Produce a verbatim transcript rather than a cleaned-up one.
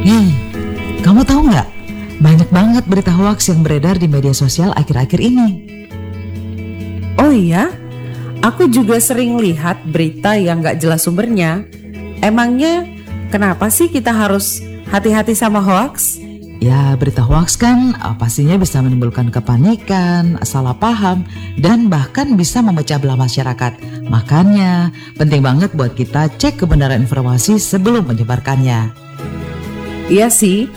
Hei, kamu tahu nggak? Banyak banget berita hoaks yang beredar di media sosial akhir-akhir ini. Oh iya? Aku juga sering lihat berita yang gak jelas sumbernya. Emangnya kenapa sih kita harus hati-hati sama hoaks? Ya, berita hoaks kan uh, pastinya bisa menimbulkan kepanikan, salah paham, dan bahkan bisa memecah belah masyarakat. Makanya penting banget buat kita cek kebenaran informasi sebelum menyebarkannya. Iya sih,